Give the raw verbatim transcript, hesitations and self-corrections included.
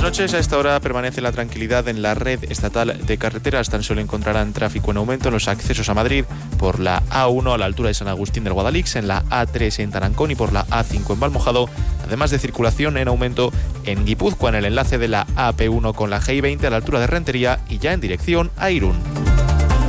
Buenas noches. A esta hora permanece la tranquilidad en la red estatal de carreteras. Tan solo encontrarán tráfico en aumento en los accesos a Madrid por la A uno a la altura de San Agustín del Guadalix, en la A tres en Tarancón y por la A cinco en Valmojado, además de circulación en aumento en Guipúzcoa en el enlace de la A P uno con la G I veinte a la altura de Rentería y ya en dirección a Irún.